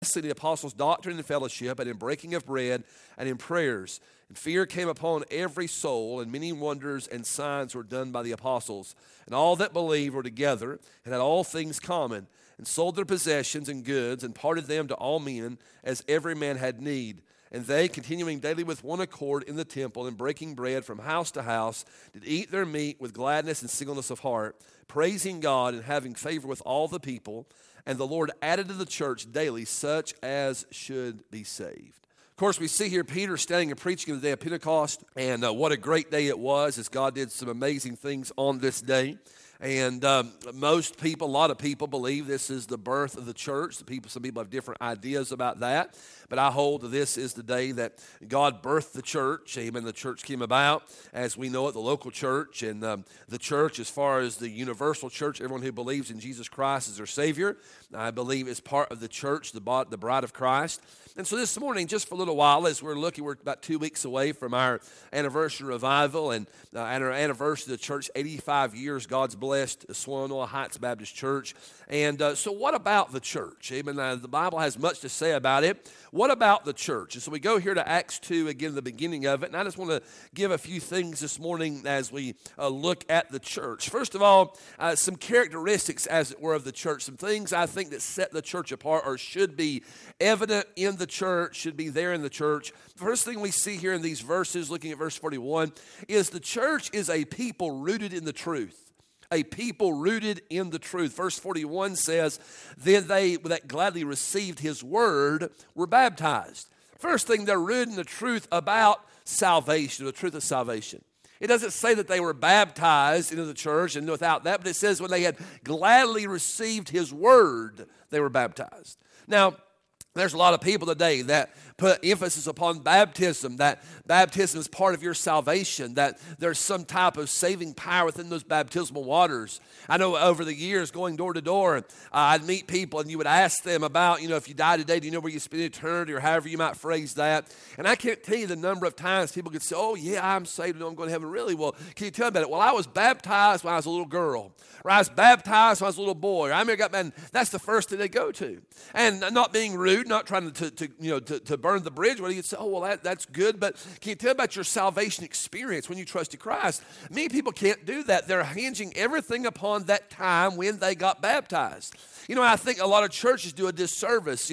in the apostles' doctrine and fellowship, and in breaking of bread, and in prayers. And fear came upon every soul, and many wonders and signs were done by the apostles. And all that believed were together, and had all things common, and sold their possessions and goods, and parted them to all men, as every man had need. And they, continuing daily with one accord in the temple, and breaking bread from house to house, did eat their meat with gladness and singleness of heart, praising God and having favor with all the people. And the Lord added to the church daily such as should be saved. Of course, we see here Peter standing and preaching on the day of Pentecost, and what a great day it was, as God did some amazing things on this day. And most people, a lot of people believe this is the birth of the church. Some people have different ideas about that. But I hold that this is the day that God birthed the church. Amen. The church came about, as we know it, the local church. And the church, as far as the universal church, everyone who believes in Jesus Christ as their Savior, I believe is part of the church, the bride of Christ. And so this morning, just for a little while, as we're about 2 weeks away from our anniversary revival and our anniversary of the church, 85 years, God's blessed Swannanoa Heights Baptist Church. And so what about the church? Amen. The Bible has much to say about it. What about the church? And so we go here to Acts 2, again, the beginning of it. And I just want to give a few things this morning as we look at the church. First of all, some characteristics, as it were, of the church. Some things I think that set the church apart or should be evident in the church, should be there in the church. The first thing we see here in these verses, looking at verse 41, is the church is a people rooted in the truth. A people rooted in the truth. Verse 41 says, then they that gladly received his word were baptized. First thing, they're rooted in the truth about salvation, the truth of salvation. It doesn't say that they were baptized into the church and without that, but it says when they had gladly received his word, they were baptized. Now, there's a lot of people today that put emphasis upon baptism, that baptism is part of your salvation, that there's some type of saving power within those baptismal waters. I know over the years, going door to door, I'd meet people and you would ask them about, if you die today, do you know where you spend eternity, or however you might phrase that? And I can't tell you the number of times people could say, oh yeah, I'm saved, I'm going to heaven. Really? Well, can you tell me about it? Well, I was baptized when I was a little girl, or I was baptized when I was a little boy. Or I remember, man, that's the first thing they go to. And not being rude, not trying to burn the bridge. Well, you'd say, oh, well, that's good, but can you tell about your salvation experience when you trusted Christ? Many people can't do that. They're hinging everything upon that time when they got baptized. I think a lot of churches do a disservice.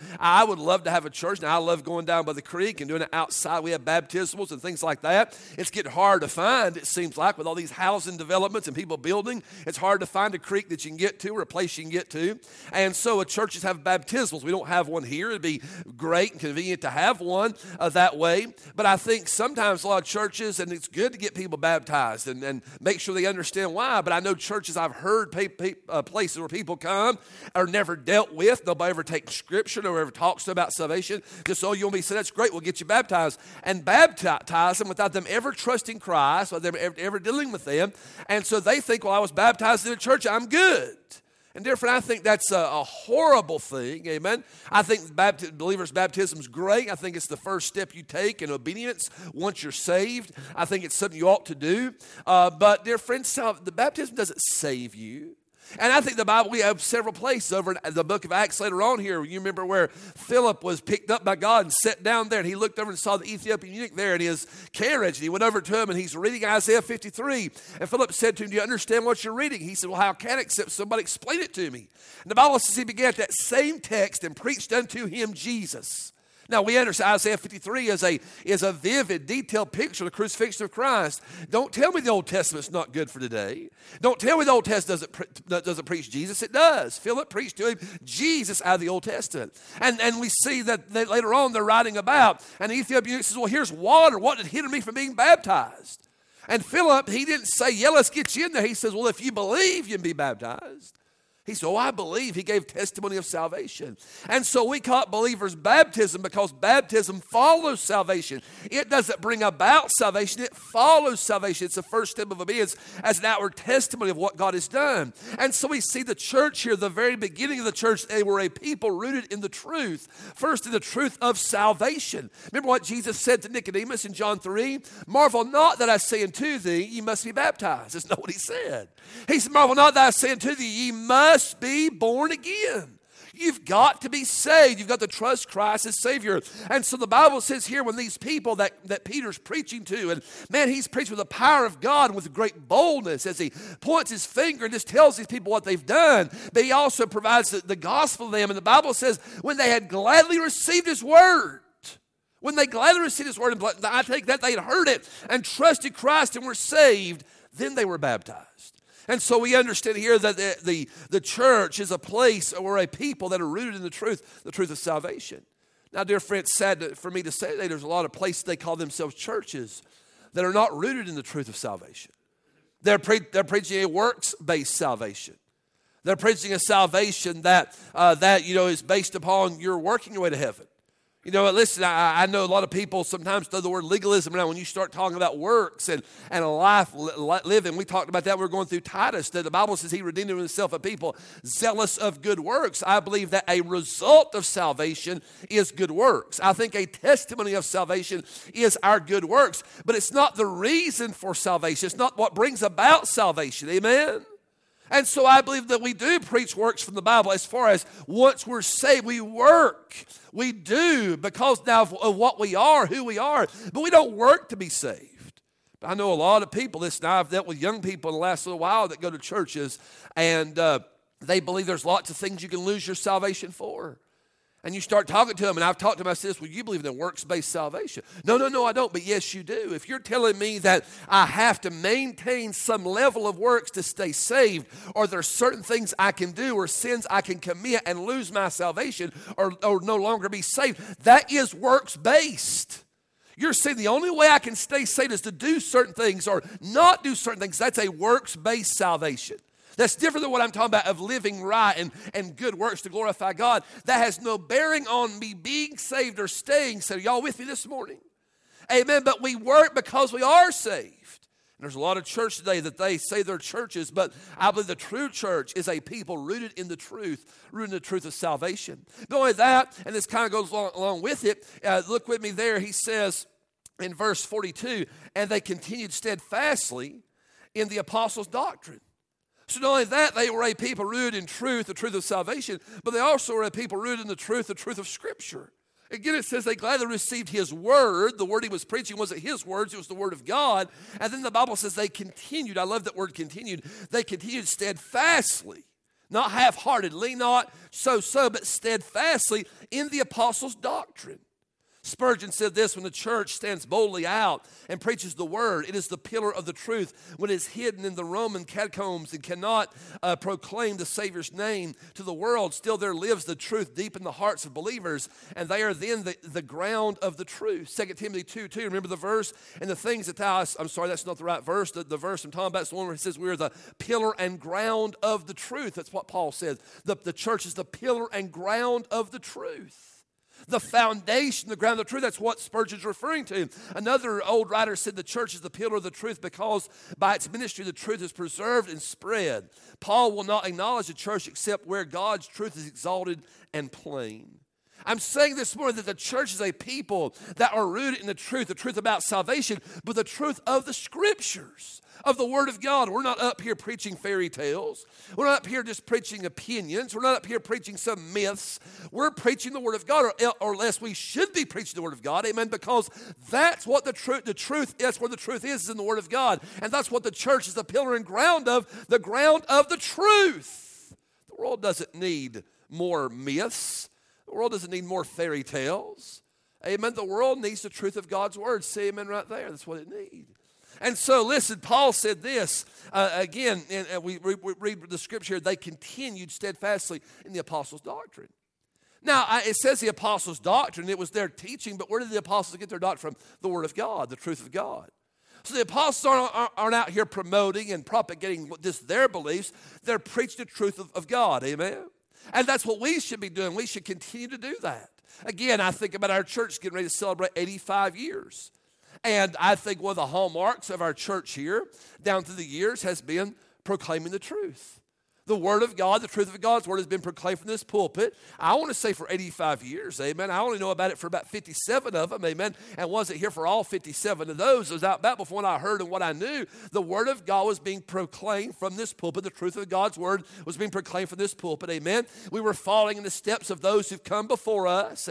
I would love to have a church. Now, I love going down by the creek and doing it outside. We have baptismals and things like that. It's getting hard to find, it seems like, with all these housing developments and people building. It's hard to find a creek that you can get to or a place you can get to. And so churches have baptismals. We don't have one here. It'd be great and convenient to have one that way. But I think sometimes a lot of churches, and it's good to get people baptized and make sure they understand why. But I know churches, I've heard places where people come are never dealt with. Nobody ever takes scripture, nobody ever talks about salvation. Just, you want me to say, that's great, we'll get you baptized. And baptize them without them ever trusting Christ, without them ever dealing with them. And so they think, well, I was baptized in a church, I'm good. And therefore, I think that's a horrible thing, amen? I think believers' baptism is great. I think it's the first step you take in obedience once you're saved. I think it's something you ought to do. But dear friends, the baptism doesn't save you. And I think the Bible, we have several places over in the book of Acts later on here. You remember where Philip was picked up by God and sat down there, and he looked over and saw the Ethiopian eunuch there in his carriage. And he went over to him, and he's reading Isaiah 53. And Philip said to him, do you understand what you're reading? He said, well, how can I, except somebody explain it to me? And the Bible says he began at that same text and preached unto him Jesus. Now, we understand Isaiah 53 is a vivid, detailed picture of the crucifixion of Christ. Don't tell me the Old Testament's not good for today. Don't tell me the Old Testament doesn't preach Jesus. It does. Philip preached to him Jesus out of the Old Testament. And we see that later on they're writing about, and the Ethiopian says, well, here's water. What did hinder me from being baptized? And Philip, he didn't say, yeah, let's get you in there. He says, well, if you believe, you can be baptized. He said, oh, I believe. He gave testimony of salvation. And so we call it believers' baptism because baptism follows salvation. It doesn't bring about salvation. It follows salvation. It's the first step of obedience as an outward testimony of what God has done. And so we see the church here, the very beginning of the church, they were a people rooted in the truth. First, in the truth of salvation. Remember what Jesus said to Nicodemus in John 3? Marvel not that I say unto thee, ye must be baptized. That's not what he said. He said, marvel not that I say unto thee, ye must be born again. You've got to be saved. You've got to trust Christ as Savior. And so the Bible says here, when these people that Peter's preaching to, and man, he's preaching with the power of God and with great boldness as he points his finger and just tells these people what they've done. But he also provides the gospel to them. And the Bible says, when they had gladly received his word, when they gladly received his word, and I take that they had heard it and trusted Christ and were saved, then they were baptized. And so we understand here that the church is a place or a people that are rooted in the truth of salvation. Now, dear friends, it's sad for me to say that there's a lot of places they call themselves churches that are not rooted in the truth of salvation. They're preaching a works-based salvation. They're preaching a salvation that is based upon your working your way to heaven. Listen, I know a lot of people sometimes throw the word legalism around when you start talking about works and a life living. We talked about that. We were going through Titus, that the Bible says he redeemed himself a people zealous of good works. I believe that a result of salvation is good works. I think a testimony of salvation is our good works, but it's not the reason for salvation. It's not what brings about salvation. Amen? And so I believe that we do preach works from the Bible as far as once we're saved, we work. We do because now of what we are, who we are, but we don't work to be saved. But I know a lot of people, listen, I've dealt with young people in the last little while that go to churches and they believe there's lots of things you can lose your salvation for. And you start talking to them, and I've talked to them, I said, well, you believe in works-based salvation. No, I don't, but yes, you do. If you're telling me that I have to maintain some level of works to stay saved, or there's certain things I can do or sins I can commit and lose my salvation or no longer be saved, that is works-based. You're saying the only way I can stay saved is to do certain things or not do certain things. That's a works-based salvation. That's different than what I'm talking about of living right and good works to glorify God. That has no bearing on me being saved or staying saved. Y'all with me this morning? Amen. But we work because we are saved. And there's a lot of church today that they say they're churches, but I believe the true church is a people rooted in the truth of salvation. Not only that, and this kind of goes along with it, look with me there. He says in verse 42, and they continued steadfastly in the apostles' doctrine. So not only that, they were a people rooted in truth, the truth of salvation, but they also were a people rooted in the truth of Scripture. Again, it says they gladly received his word. The word he was preaching wasn't his words, it was the word of God. And then the Bible says they continued. I love that word continued. They continued steadfastly, not half-heartedly, not so, but steadfastly in the apostles' doctrine. Spurgeon said this, when the church stands boldly out and preaches the word, it is the pillar of the truth. When it is hidden in the Roman catacombs and cannot proclaim the Savior's name to the world, still there lives the truth deep in the hearts of believers, and they are then the ground of the truth. 2 Timothy 2:2, remember the verse? And the things that I'm sorry, that's not the right verse. The verse I'm talking about is the one where it says we are the pillar and ground of the truth. That's what Paul says. The church is the pillar and ground of the truth. The foundation, the ground of the truth, that's what Spurgeon's referring to. Another old writer said the church is the pillar of the truth because by its ministry the truth is preserved and spread. Paul will not acknowledge the church except where God's truth is exalted and plain. I'm saying this morning that the church is a people that are rooted in the truth about salvation, but the truth of the Scriptures, of the Word of God. We're not up here preaching fairy tales. We're not up here just preaching opinions. We're not up here preaching some myths. We're preaching the Word of God, or less we should be preaching the Word of God, amen, because that's what the truth, that's where the truth is in the Word of God. And that's what the church is the pillar and ground of, the ground of the truth. The world doesn't need more myths. The world doesn't need more fairy tales. Amen. The world needs the truth of God's word. Say amen right there. That's what it needs. And so, listen, Paul said this again, and we read the scripture, they continued steadfastly in the apostles' doctrine. Now, it says the apostles' doctrine, it was their teaching, but where did the apostles get their doctrine from? The word of God, the truth of God. So the apostles aren't out here promoting and propagating just their beliefs. They're preaching the truth of God, amen? And that's what we should be doing. We should continue to do that. Again, I think about our church getting ready to celebrate 85 years. And I think one of the hallmarks of our church here down through the years has been proclaiming the truth. The Word of God, the truth of God's Word has been proclaimed from this pulpit. I want to say for 85 years, amen. I only know about it for about 57 of them, amen, and wasn't here for all 57 of those. It was out back before what I heard and what I knew. The Word of God was being proclaimed from this pulpit. The truth of God's Word was being proclaimed from this pulpit, amen. We were following in the steps of those who've come before us,